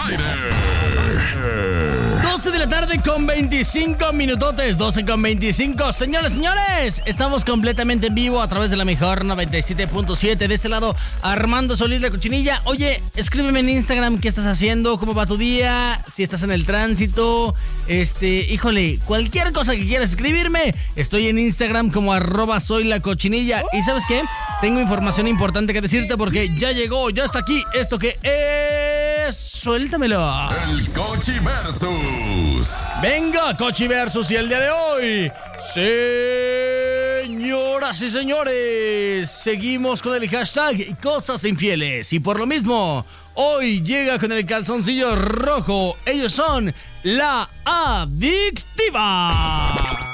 aire. 12 de la tarde con 25 minutotes, 12 con 25. Señores, estamos completamente en vivo a través de la mejor 97.7. De este lado, Armando Solís, la Cochinilla. Oye, escríbeme en Instagram qué estás haciendo, cómo va tu día, si estás en el tránsito. Híjole, cualquier cosa que quieras escribirme, estoy en Instagram como @soylacochinilla. ¿Y sabes qué? Tengo información importante que decirte porque ya llegó, ya está aquí esto que es... Suéltamelo. El Cochi Versus. Venga, Cochi Versus, y el día de hoy, señoras y señores, seguimos con el hashtag Cosas Infieles. Y por lo mismo, hoy llega con el calzoncillo rojo. Ellos son La Adictiva.